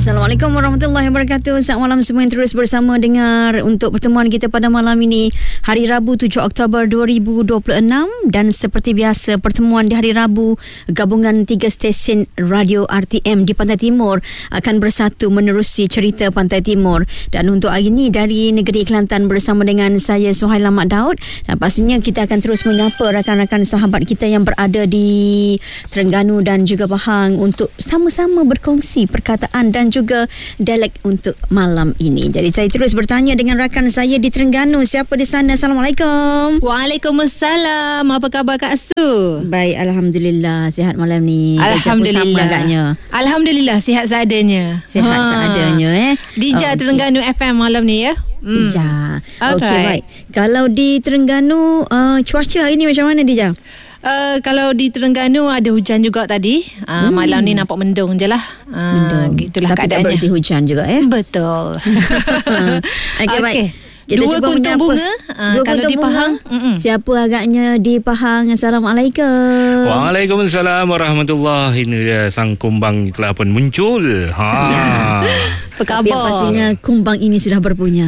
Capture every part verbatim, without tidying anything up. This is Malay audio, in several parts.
Assalamualaikum warahmatullahi wabarakatuh. Selamat malam semua yang terus bersama dengar untuk pertemuan kita pada malam ini, hari Rabu tujuh Oktober dua ribu dua puluh enam. Dan seperti biasa, pertemuan di hari Rabu gabungan tiga stesen radio R T M di Pantai Timur akan bersatu menerusi cerita Pantai Timur. Dan untuk hari ini dari negeri Kelantan bersama dengan saya Suhaila Mat Daud. Dan pastinya kita akan terus menyapa rakan-rakan sahabat kita yang berada di Terengganu dan juga Pahang untuk sama-sama berkongsi perkataan dan juga dialek untuk malam ini. Jadi saya terus bertanya dengan rakan saya di Terengganu. Siapa di sana? Assalamualaikum. Waalaikumsalam. Apa khabar Kak Su? Baik, alhamdulillah. Sihat malam ni. Alhamdulillah. Alhamdulillah sihat seadanya. Sihat ha. seadanya eh. Dija oh, Terengganu okay. F M malam ni ya. Hmm. Ya. Okey, baik. Kalau di Terengganu uh, cuaca hari ni macam mana, Dija? Uh, kalau di Terengganu ada hujan juga tadi. Uh, hmm. Malam ni nampak mendung je lah. Uh, mendung. Gitulah tapi keadaannya. Tak berarti hujan juga eh. Betul. Okey, okay, baik. Kita dua kuntung bunga uh, dua kalau kuntung di Pahang. Bunga. Siapa agaknya di Pahang? Assalamualaikum. Waalaikumsalam warahmatullahi. Ini dia sang kumbang telah pun muncul. Ha. Ya. Apa khabar? Tapi pastinya kumbang ini sudah berpunya.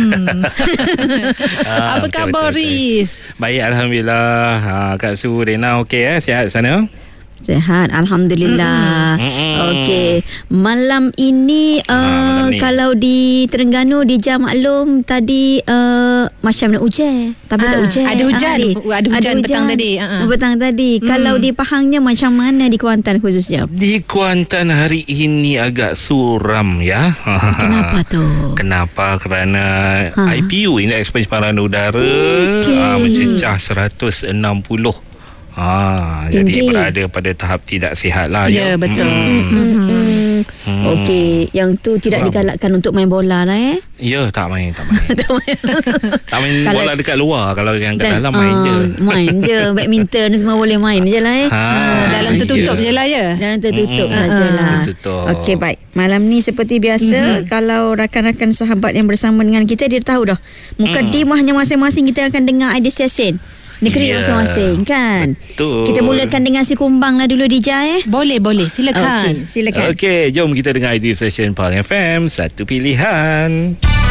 ah, Apa khabar Riz? Baik, alhamdulillah. Ha, Kak Su, Rena okey eh? Sihat sana? Sehat, alhamdulillah. Mm-hmm. Okey, malam ini uh, ha, malam ni. Kalau di Terengganu di jam maklum tadi uh, macam nak hujan, tapi ha, tak hujan. Ada hujan, ha, ada hujan petang tadi. Uh-huh. Petang tadi. Hmm. Kalau di Pahangnya macam mana di Kuantan khususnya? Di Kuantan hari ini agak suram ya. Kenapa tu? Kenapa? Kerana ha. I P U, Indeks Pencemaran Udara, okay. uh, mencecah seratus enam puluh. Ha, jadi berada pada tahap tidak sihat lah. Ya, ya. betul. Hmm. Hmm. Hmm. Okey, yang tu tidak wow. digalakkan untuk main bola lah eh? Ya, tak main, tak main. tak main, tak main kalau, bola dekat luar. Kalau yang kat dalam uh, main je. Main je, badminton semua boleh main je lah eh. Ha, ha, dalam tertutup je. je lah ya. Dalam tertutup mm-hmm. sajalah. Okey, baik. Malam ni seperti biasa, mm-hmm. kalau rakan-rakan sahabat yang bersama dengan kita, dia tahu dah. Mukadimahnya masing-masing kita akan dengar idea session. Negeri yeah. masing-masing kan. Betul. Kita mulakan dengan si kumbang lah dulu, Dija eh. Boleh boleh silakan. Okey, silakan. Okey, jom kita dengar idea session Pahang F M, satu pilihan.